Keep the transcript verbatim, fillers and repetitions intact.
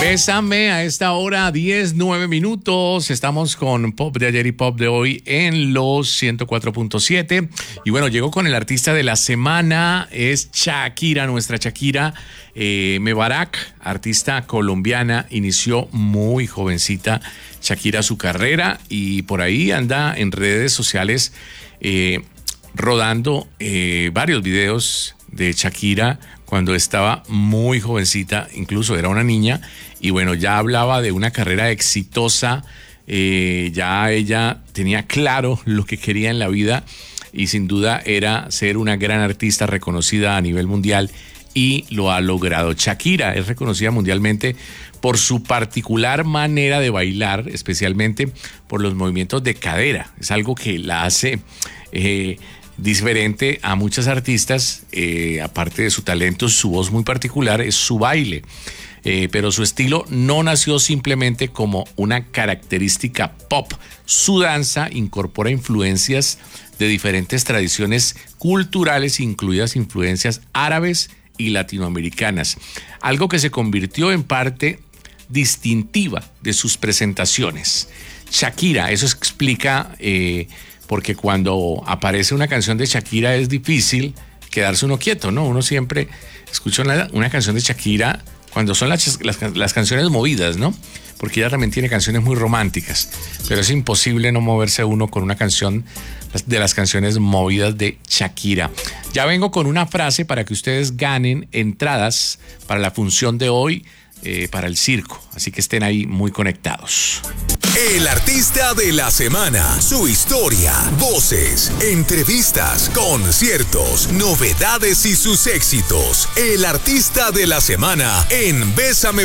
Bésame a esta hora, diez, nueve minutos. Estamos con Pop de ayer y Pop de hoy en los ciento cuatro punto siete. Y bueno, llego con el artista de la semana, es Shakira, nuestra Shakira eh, Mebarak, artista colombiana. Inició muy jovencita Shakira su carrera y por ahí anda en redes sociales eh, rodando eh, varios videos de Shakira cuando estaba muy jovencita, incluso era una niña, y bueno, ya hablaba de una carrera exitosa, eh, ya ella tenía claro lo que quería en la vida y sin duda era ser una gran artista reconocida a nivel mundial y lo ha logrado. Shakira es reconocida mundialmente por su particular manera de bailar, especialmente por los movimientos de cadera, es algo que la hace Eh, diferente a muchas artistas, eh, aparte de su talento, su voz muy particular es su baile, eh, pero su estilo no nació simplemente como una característica pop. Su danza incorpora influencias de diferentes tradiciones culturales, incluidas influencias árabes y latinoamericanas, algo que se convirtió en parte distintiva de sus presentaciones. Shakira, eso explica eh, porque cuando aparece una canción de Shakira es difícil quedarse uno quieto, ¿no? Uno siempre escucha una, una canción de Shakira cuando son las, las, las canciones movidas, ¿no? Porque ella también tiene canciones muy románticas, pero es imposible no moverse uno con una canción de las canciones movidas de Shakira. Ya vengo con una frase para que ustedes ganen entradas para la función de hoy, eh, para el circo, así que estén ahí muy conectados. El artista de la semana, su historia, voces, entrevistas, conciertos, novedades y sus éxitos. El artista de la semana en Bésame